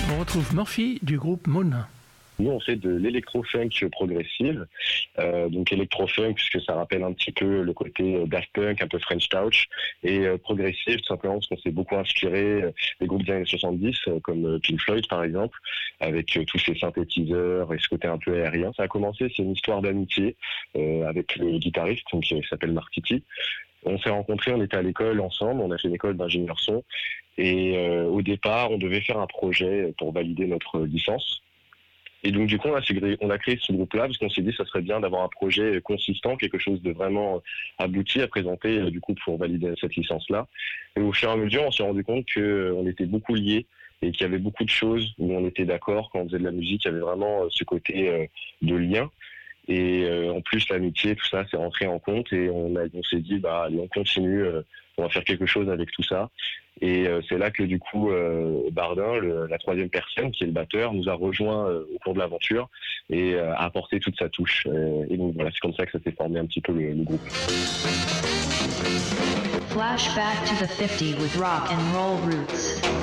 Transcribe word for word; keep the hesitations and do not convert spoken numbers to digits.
On retrouve Murphy du groupe Moon. Nous, on fait de l'électro-funk progressive, euh, donc électro-funk puisque ça rappelle un petit peu le côté Daft Punk, un peu French Touch, et euh, progressive tout simplement parce qu'on s'est beaucoup inspiré euh, des groupes des années soixante-dix, euh, comme euh, Pink Floyd par exemple, avec euh, tous ces synthétiseurs et ce côté un peu aérien. Ça a commencé, c'est une histoire d'amitié euh, avec le guitariste donc, qui s'appelle Mark Titi. On s'est rencontrés, on était à l'école ensemble, on a fait une école d'ingénieur son, et euh, au départ, on devait faire un projet pour valider notre licence. Et donc du coup, on a, on a créé ce groupe-là parce qu'on s'est dit que ça serait bien d'avoir un projet consistant, quelque chose de vraiment abouti à présenter du coup pour valider cette licence-là. Et au fur et à mesure, on s'est rendu compte qu'on était beaucoup liés et qu'il y avait beaucoup de choses où on était d'accord quand on faisait de la musique. Il y avait vraiment ce côté de lien. Et euh, en plus, l'amitié, tout ça, c'est rentré en compte et on, a, on s'est dit, bah, allez, on continue, euh, on va faire quelque chose avec tout ça. Et euh, c'est là que du coup, euh, Bardin, le, la troisième personne, qui est le batteur, nous a rejoint euh, au cours de l'aventure et euh, a apporté toute sa touche. Euh, et donc voilà, c'est comme ça que ça s'est formé un petit peu le, le groupe. Flashback to the fifties with rock and roll roots.